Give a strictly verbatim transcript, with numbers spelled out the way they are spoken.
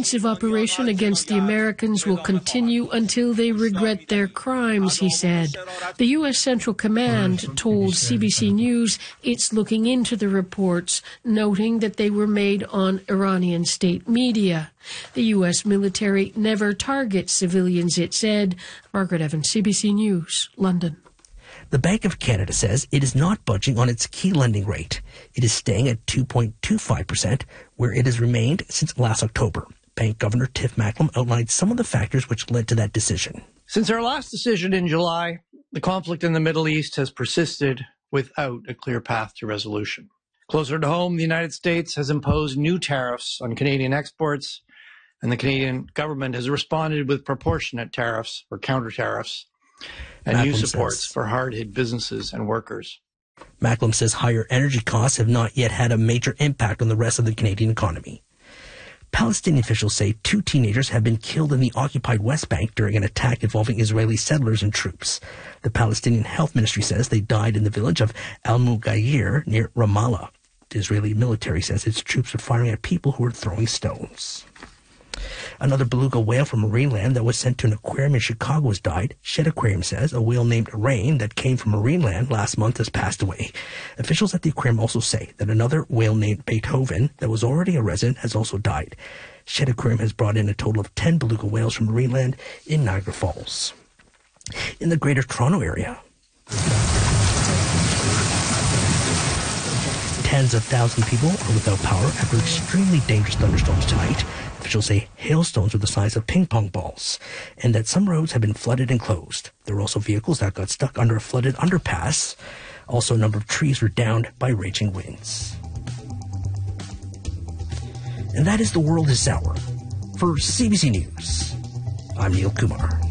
defensive operation against the Americans will continue until they regret their crimes, he said. The U S Central Command told C B C News it's looking into the reports, noting that they were made on Iranian state media. The U S military never targets civilians, it said. Margaret Evans, C B C News, London. The Bank of Canada says it is not budging on its key lending rate. It is staying at two point two five percent, where it has remained since last October. Bank Governor Tiff Macklem outlined some of the factors which led to that decision. Since our last decision in July, the conflict in the Middle East has persisted without a clear path to resolution. Closer to home, the United States has imposed new tariffs on Canadian exports, and the Canadian government has responded with proportionate tariffs or counter tariffs and Macklem new supports says, for hard-hit businesses and workers. Macklem says higher energy costs have not yet had a major impact on the rest of the Canadian economy. Palestinian officials say two teenagers have been killed in the occupied West Bank during an attack involving Israeli settlers and troops. The Palestinian Health Ministry says they died in the village of Al-Mughayir near Ramallah. The Israeli military says its troops were firing at people who were throwing stones. Another beluga whale from Marineland that was sent to an aquarium in Chicago has died. Shed Aquarium says a whale named Rain that came from Marineland last month has passed away. Officials at the aquarium also say that another whale named Beethoven that was already a resident has also died. Shed Aquarium has brought in a total of ten beluga whales from Marineland in Niagara Falls. In the Greater Toronto Area, tens of thousands of people are without power after extremely dangerous thunderstorms tonight. Officials say hailstones are the size of ping pong balls, and that some roads have been flooded and closed. There were also vehicles that got stuck under a flooded underpass. Also, a number of trees were downed by raging winds. And that is the world this hour. For C B C News, I'm Neil Kumar.